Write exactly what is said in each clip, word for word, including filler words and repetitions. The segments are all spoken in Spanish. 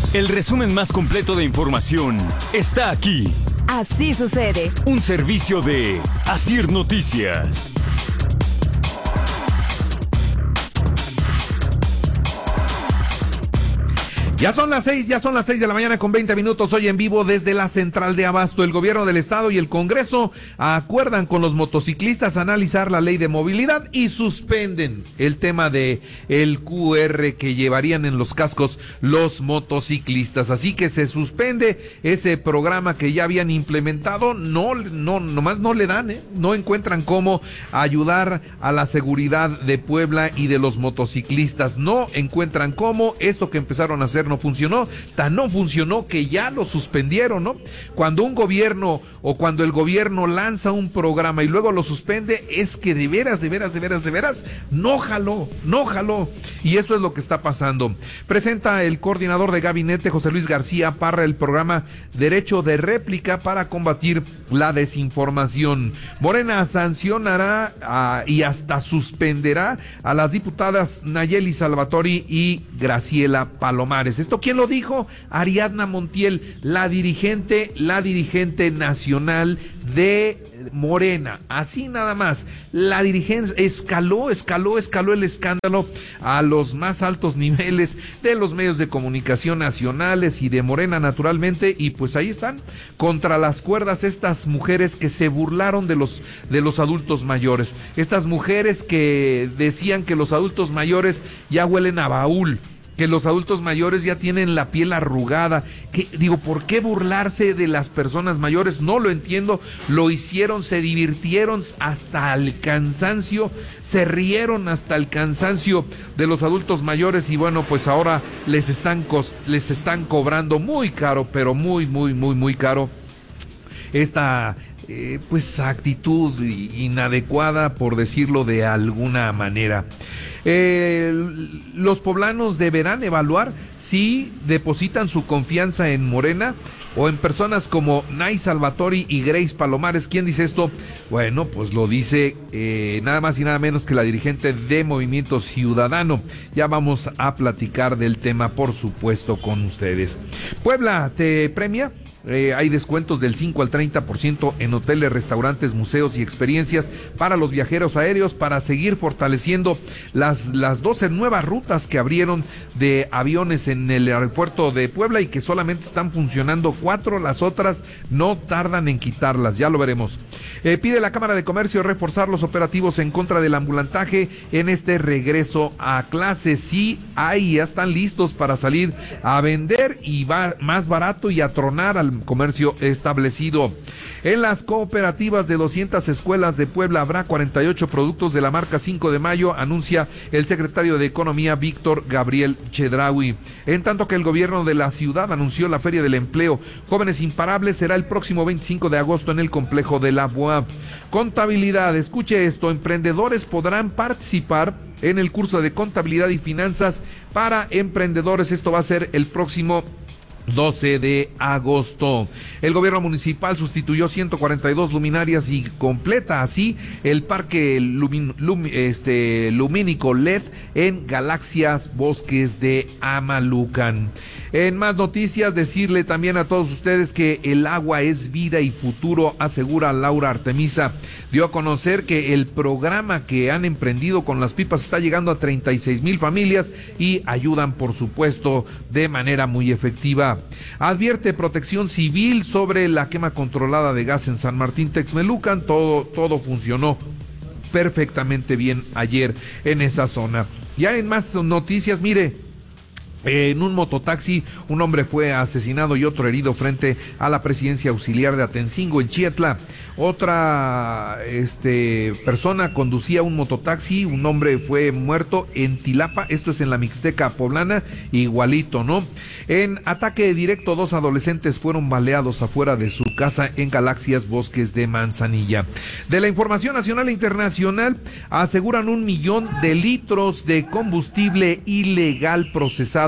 El resumen más completo de información está aquí. Así sucede. Un servicio de Asir Noticias. Ya son las seis, ya son las seis de la mañana con veinte minutos, hoy en vivo desde la Central de Abasto. El gobierno del estado y el Congreso acuerdan con los motociclistas analizar la ley de movilidad y suspenden el tema de el Q R que llevarían en los cascos los motociclistas. Así que se suspende ese programa que ya habían implementado, no, no, nomás no le dan, ¿eh? No encuentran cómo ayudar a la seguridad de Puebla y de los motociclistas, no encuentran cómo. Esto que empezaron a hacer no funcionó, tan no funcionó que ya lo suspendieron, ¿no? Cuando un gobierno o cuando el gobierno lanza un programa y luego lo suspende, es que de veras, de veras, de veras, de veras, no jaló, no jaló. Y eso es lo que está pasando. Presenta el coordinador de gabinete, José Luis García Parra, el programa Derecho de Réplica para combatir la desinformación. Morena sancionará a, y hasta suspenderá a las diputadas Nayeli Salvatori y Graciela Palomares. ¿Esto quién lo dijo? Ariadna Montiel, la dirigente, la dirigente nacional de Morena. Así nada más. La dirigencia escaló, escaló, escaló el escándalo a los más altos niveles de los medios de comunicación nacionales y de Morena naturalmente, y pues ahí están, contra las cuerdas estas mujeres que se burlaron de los, de los adultos mayores. Estas mujeres que decían que los adultos mayores ya huelen a baúl, que los adultos mayores ya tienen la piel arrugada, que digo, ¿por qué burlarse de las personas mayores? No lo entiendo, lo hicieron, se divirtieron hasta el cansancio, se rieron hasta el cansancio de los adultos mayores y bueno, pues ahora les están, les están cobrando muy caro, pero muy, muy, muy, muy caro esta eh, pues actitud inadecuada, por decirlo de alguna manera. Eh, los poblanos deberán evaluar si depositan su confianza en Morena o en personas como Nay Salvatori y Grace Palomares. ¿Quién dice esto? Bueno, pues lo dice eh, nada más y nada menos que la dirigente de Movimiento Ciudadano. Ya vamos a platicar del tema, por supuesto, con ustedes. Puebla te premia. Eh, hay descuentos del cinco al treinta por ciento en hoteles, restaurantes, museos y experiencias para los viajeros aéreos para seguir fortaleciendo las, las doce nuevas rutas que abrieron de aviones en el aeropuerto de Puebla y que solamente están funcionando cuatro, las otras no tardan en quitarlas, ya lo veremos. Eh, pide la Cámara de Comercio reforzar los operativos en contra del ambulantaje en este regreso a clases. Sí, ahí ya están listos para salir a vender y va más barato y a tronar al comercio establecido. En las cooperativas de doscientas escuelas de Puebla habrá cuarenta y ocho productos de la marca cinco de mayo, anuncia el secretario de Economía Víctor Gabriel Chedraui. En tanto que el gobierno de la ciudad anunció la Feria del Empleo Jóvenes Imparables será el próximo veinticinco de agosto en el complejo de la B U A P. Contabilidad, escuche esto, emprendedores podrán participar en el curso de contabilidad y finanzas para emprendedores. Esto va a ser el próximo doce de agosto. El gobierno municipal sustituyó ciento cuarenta y dos luminarias y completa así el parque lumin, lum, este, lumínico L E D en Galaxias Bosques de Amalucan. En más noticias, decirle también a todos ustedes que el agua es vida y futuro, asegura Laura Artemisa. Dio a conocer que el programa que han emprendido con las pipas está llegando a treinta y seis mil familias y ayudan, por supuesto, de manera muy efectiva. Advierte Protección Civil sobre la quema controlada de gas en San Martín Texmelucan. Todo, todo funcionó perfectamente bien ayer en esa zona. Ya en más noticias, mire, en un mototaxi, un hombre fue asesinado y otro herido frente a la presidencia auxiliar de Atencingo, en Chietla. Otra este, persona conducía un mototaxi, un hombre fue muerto en Tilapa, esto es en la Mixteca poblana, igualito, ¿no? En ataque directo, dos adolescentes fueron baleados afuera de su casa en Galaxias Bosques de Manzanilla. De la información nacional e internacional, aseguran un millón de litros de combustible ilegal procesado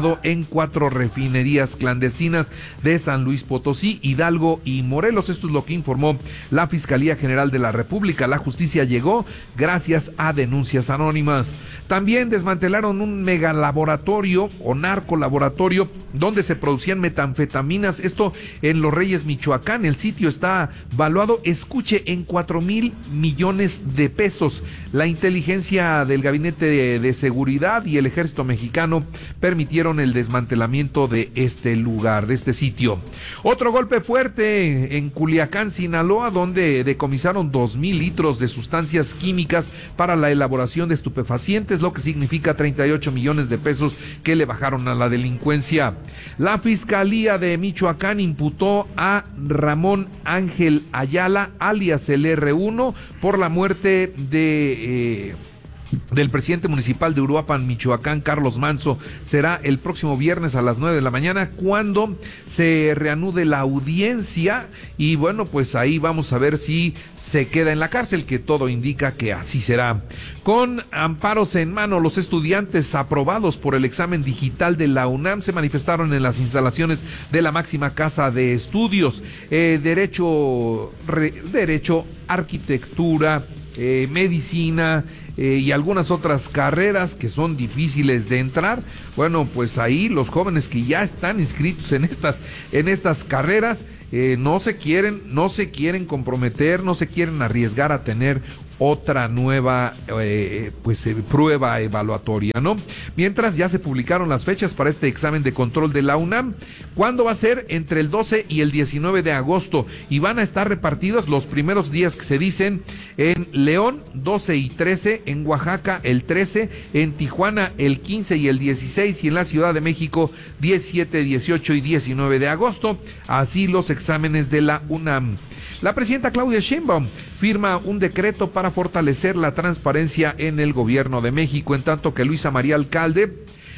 detectado en cuatro refinerías clandestinas de San Luis Potosí, Hidalgo y Morelos. Esto es lo que informó la Fiscalía General de la República. La justicia llegó gracias a denuncias anónimas. También desmantelaron un megalaboratorio o narcolaboratorio donde se producían metanfetaminas, esto en Los Reyes, Michoacán. El sitio está valuado, escuche, en cuatro mil millones de pesos. La inteligencia del Gabinete de, de Seguridad y el Ejército Mexicano permitieron el desmantelamiento de este lugar, de este sitio. Otro golpe fuerte en Culiacán, Sinaloa, donde decomisaron dos mil litros de sustancias químicas para la elaboración de estupefacientes, lo que significa treinta y ocho millones de pesos que le bajaron a la delincuencia. La Fiscalía de Michoacán imputó a Ramón Ángel Ayala, alias el erre uno, por la muerte de eh, del presidente municipal de Uruapan, Michoacán, Carlos Manso. Será el próximo viernes a las nueve de la mañana cuando se reanude la audiencia, y bueno, pues ahí vamos a ver si se queda en la cárcel, que todo indica que así será. Con amparos en mano, los estudiantes aprobados por el examen digital de la UNAM se manifestaron en las instalaciones de la máxima casa de estudios. Eh, derecho, re, derecho, arquitectura, eh, medicina, Eh, y algunas otras carreras que son difíciles de entrar. Bueno, pues ahí los jóvenes que ya están inscritos en estas en estas carreras eh, no se quieren no se quieren comprometer, no se quieren arriesgar a tener otra nueva eh, pues eh, prueba evaluatoria, ¿no? Mientras ya se publicaron las fechas para este examen de control de la UNAM. ¿Cuándo va a ser? Entre el doce y el diecinueve de agosto, y van a estar repartidos los primeros días que se dicen en León, doce y trece, en Oaxaca el trece, en Tijuana el quince y el dieciséis, y en la Ciudad de México diecisiete, dieciocho y diecinueve de agosto. Así los exámenes de la UNAM. La presidenta Claudia Sheinbaum firma un decreto para fortalecer la transparencia en el gobierno de México, en tanto que Luisa María Alcalde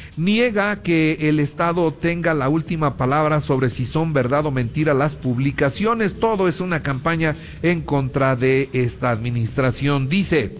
niega que el Estado tenga la última palabra sobre si son verdad o mentira las publicaciones. Todo es una campaña en contra de esta administración, dice.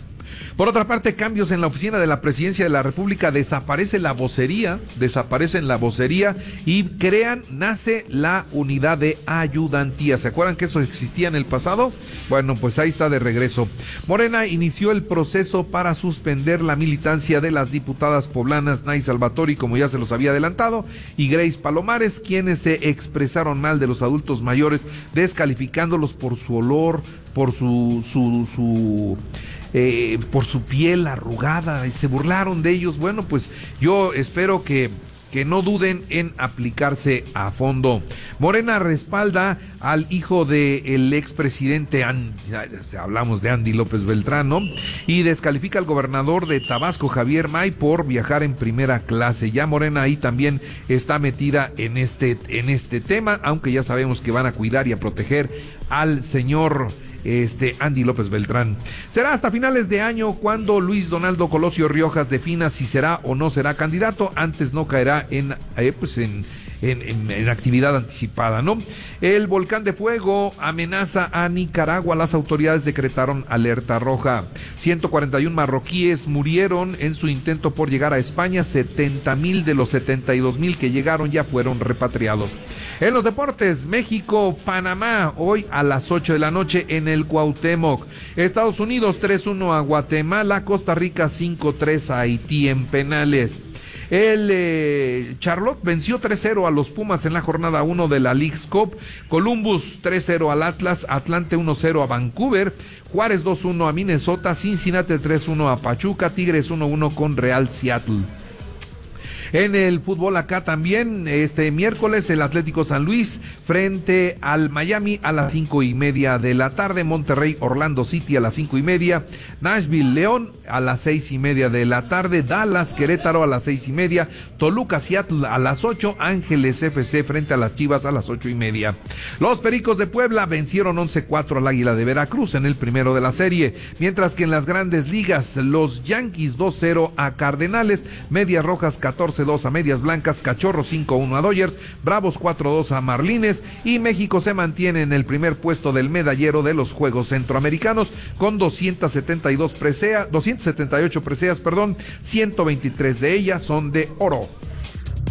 Por otra parte, cambios en la oficina de la Presidencia de la República. Desaparece la vocería, desaparecen la vocería y crean, nace la unidad de ayudantía. ¿Se acuerdan que eso existía en el pasado? Bueno, pues ahí está de regreso. Morena inició el proceso para suspender la militancia de las diputadas poblanas Nay Salvatori, como ya se los había adelantado, y Grace Palomares, quienes se expresaron mal de los adultos mayores, descalificándolos por su olor, por su su su Eh, por su piel arrugada, y se burlaron de ellos. Bueno, pues yo espero que, que no duden en aplicarse a fondo. Morena respalda al hijo del expresidente, hablamos de Andy López Beltrán, ¿no? Y descalifica al gobernador de Tabasco, Javier May, por viajar en primera clase. Ya Morena ahí también está metida en este, en este tema, aunque ya sabemos que van a cuidar y a proteger al señor Este Andy López Beltrán. Será hasta finales de año cuando Luis Donaldo Colosio Riojas defina si será o no será candidato. Antes no caerá en eh, pues en En, en, en actividad anticipada, ¿no? El volcán de fuego amenaza a Nicaragua. Las autoridades decretaron alerta roja. ciento cuarenta y uno marroquíes murieron en su intento por llegar a España. setenta mil de los setenta y dos mil que llegaron ya fueron repatriados. En los deportes, México, Panamá, hoy a las ocho de la noche en el Cuauhtémoc. Estados Unidos tres uno a Guatemala. Costa Rica cinco tres a Haití en penales. El eh, Charlotte venció tres cero a los Pumas en la jornada uno de la Leagues Cup. Columbus tres cero al Atlas. Atlante uno cero a Vancouver. Juárez dos uno a Minnesota. Cincinnati tres uno a Pachuca. Tigres uno uno con Real Seattle. En el fútbol acá también, este miércoles, el Atlético San Luis frente al Miami a las cinco y media de la tarde. Monterrey, Orlando City a las cinco y media. Nashville, León a las seis y media de la tarde. Dallas, Querétaro a las seis y media. Toluca, Seattle a las ocho. Ángeles F C frente a las Chivas a las ocho y media. Los Pericos de Puebla vencieron once cuatro al Águila de Veracruz en el primero de la serie. Mientras que en las grandes ligas, los Yankees dos cero a Cardenales. Medias Rojas catorce dos a Medias Blancas, Cachorros cinco uno a Dodgers, Bravos cuatro dos a Marlines, y México se mantiene en el primer puesto del medallero de los Juegos Centroamericanos con doscientas setenta y dos preseas, doscientas setenta y ocho preseas, perdón, ciento veintitrés de ellas son de oro.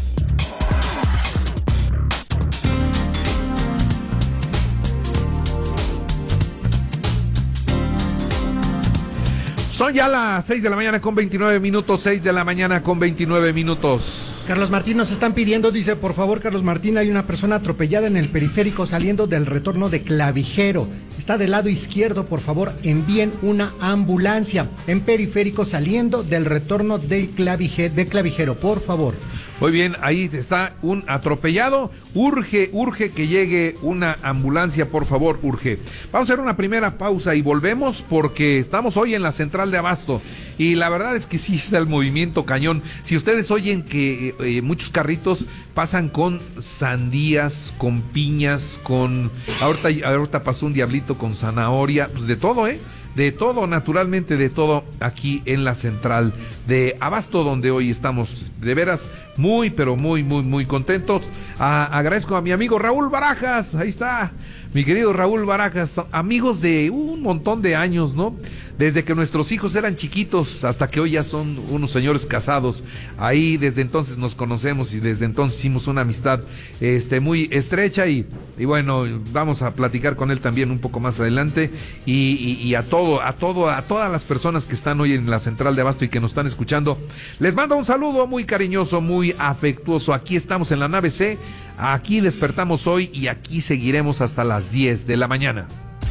Son ya las seis de la mañana con veintinueve minutos, seis de la mañana con veintinueve minutos. Carlos Martín, nos están pidiendo, dice, por favor, Carlos Martín, hay una persona atropellada en el periférico saliendo del retorno de Clavijero. Está del lado izquierdo, por favor, envíen una ambulancia. En periférico saliendo del retorno del Clavije, de Clavijero, por favor. Muy bien, ahí está un atropellado. Urge, urge que llegue una ambulancia, por favor, urge. Vamos a hacer una primera pausa y volvemos porque estamos hoy en la central de Abasto. Y la verdad es que sí está el movimiento cañón. Si ustedes oyen que eh, muchos carritos pasan con sandías, con piñas, con... Ahorita, ahorita pasó un diablito con zanahoria, pues de todo, ¿eh? De todo, naturalmente de todo, aquí en la central de Abasto, donde hoy estamos de veras muy, pero muy, muy, muy contentos. Ah, agradezco a mi amigo Raúl Barajas, ahí está, mi querido Raúl Barajas, amigos de un montón de años, ¿no? Desde que nuestros hijos eran chiquitos hasta que hoy ya son unos señores casados. Ahí desde entonces nos conocemos y desde entonces hicimos una amistad este muy estrecha y, y bueno, vamos a platicar con él también un poco más adelante y, y, y a todo, a todo, a todas las personas que están hoy en la central de Abasto y que nos están escuchando. Les mando un saludo muy cariñoso, muy afectuoso. Aquí estamos en la nave C, aquí despertamos hoy y aquí seguiremos hasta las diez de la mañana.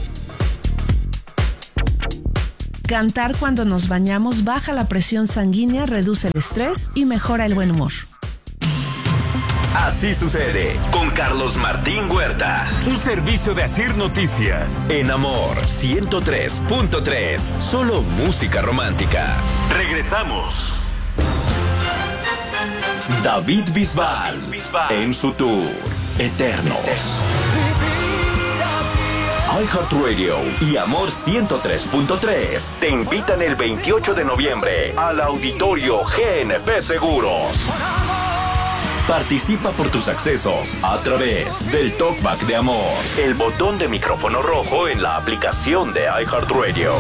Cantar cuando nos bañamos baja la presión sanguínea, reduce el estrés y mejora el buen humor. Así sucede con Carlos Martín Huerta. Un servicio de Asir Noticias. En Amor ciento tres punto tres. Solo música romántica. Regresamos. David Bisbal, en su tour Eternos. iHeartRadio y Amor ciento tres punto tres te invitan el veintiocho de noviembre al Auditorio G N P Seguros. Participa por tus accesos a través del Talkback de Amor, el botón de micrófono rojo en la aplicación de iHeartRadio.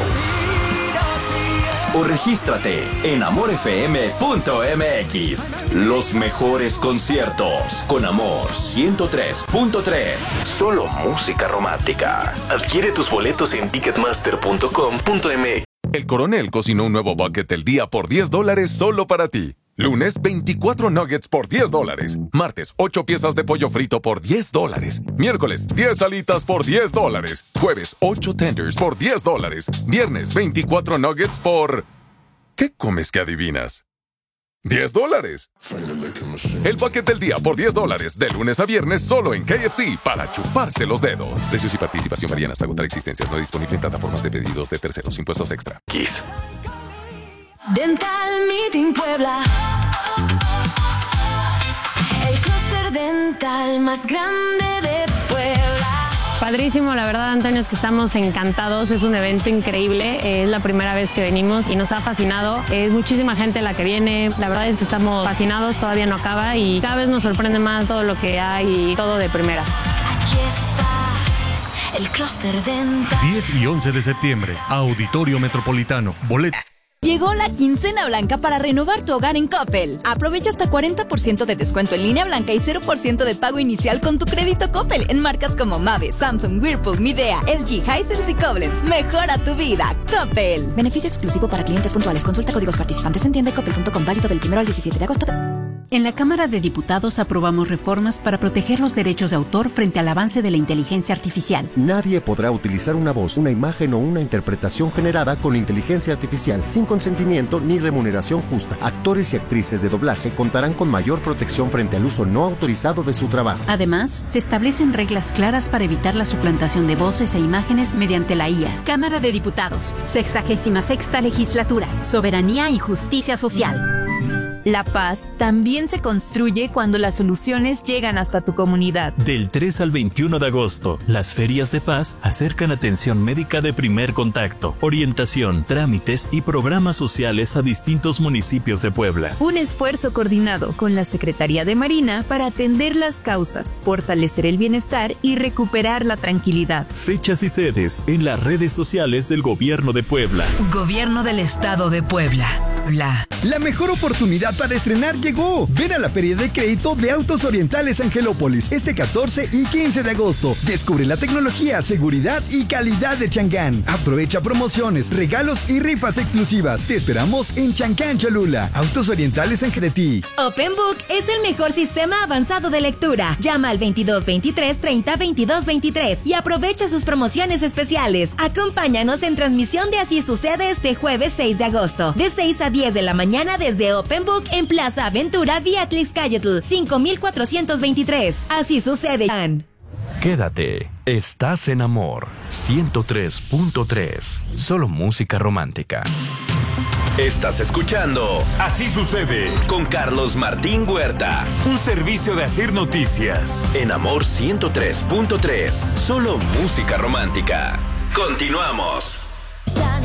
O regístrate en amor f m punto m x. Los mejores conciertos con Amor ciento tres punto tres. Solo música romántica. Adquiere tus boletos en ticketmaster punto com punto m x. El Coronel cocinó un nuevo bucket del día por diez dólares solo para ti. Lunes, veinticuatro nuggets por diez dólares. Martes, ocho piezas de pollo frito por diez dólares. Miércoles, diez alitas por diez dólares. Jueves, ocho tenders por diez dólares. Viernes, veinticuatro nuggets por... ¿Qué comes que adivinas? diez dólares. El paquete del día por diez dólares. De lunes a viernes solo en K F C para chuparse los dedos. Precios y participación varían hasta agotar existencias. No disponible en plataformas de pedidos de terceros. Impuestos extra. Kiss. Dental Meeting Puebla. El clúster dental más grande de Puebla. Padrísimo, la verdad, Antonio, es que estamos encantados, es un evento increíble, es la primera vez que venimos y nos ha fascinado, es muchísima gente la que viene, la verdad es que estamos fascinados, todavía no acaba y cada vez nos sorprende más todo lo que hay y todo de primera. Aquí está el clúster dental. diez y once de septiembre, Auditorio Metropolitano, boleto. Llegó la quincena blanca para renovar tu hogar en Coppel. Aprovecha hasta cuarenta por ciento de descuento en línea blanca y cero por ciento de pago inicial con tu crédito Coppel en marcas como Mave, Samsung, Whirlpool, Midea, L G, Hisense y Koblenz. Mejora tu vida, Coppel. Beneficio exclusivo para clientes puntuales. Consulta códigos participantes en tienda y coppel punto com, válido del primero al diecisiete de agosto. En la Cámara de Diputados aprobamos reformas para proteger los derechos de autor frente al avance de la inteligencia artificial. Nadie podrá utilizar una voz, una imagen o una interpretación generada con inteligencia artificial sin consentimiento ni remuneración justa. Actores y actrices de doblaje contarán con mayor protección frente al uso no autorizado de su trabajo. Además, se establecen reglas claras para evitar la suplantación de voces e imágenes mediante la I A. Cámara de Diputados, sexagésima sexta legislatura, soberanía y justicia social. La paz también se construye cuando las soluciones llegan hasta tu comunidad. Del tres al veintiuno de agosto, las ferias de paz acercan atención médica de primer contacto, orientación, trámites y programas sociales a distintos municipios de Puebla. Un esfuerzo coordinado con la Secretaría de Marina para atender las causas, fortalecer el bienestar y recuperar la tranquilidad. Fechas y sedes en las redes sociales del Gobierno de Puebla. Gobierno del Estado de Puebla. Puebla. La mejor oportunidad para estrenar llegó. Ven a la Feria de Crédito de Autos Orientales Angelópolis este catorce y quince de agosto. Descubre la tecnología, seguridad y calidad de Changán. Aprovecha promociones, regalos y rifas exclusivas. Te esperamos en Chancán, Cholula. Autos Orientales Angeletí. Open Book es el mejor sistema avanzado de lectura. Llama al veintidós veintitrés treinta veintidós veintitrés y aprovecha sus promociones especiales. Acompáñanos en transmisión de Así Sucede este jueves seis de agosto, de seis a diez de la mañana desde Open Book en Plaza Aventura, Beatrix Cayetl, cinco mil cuatrocientos veintitrés. Así Sucede. Quédate, estás en Amor ciento tres punto tres, solo música romántica. Estás escuchando Así Sucede con Carlos Martín Huerta, un servicio de Asir Noticias en Amor ciento tres punto tres, solo música romántica. Continuamos.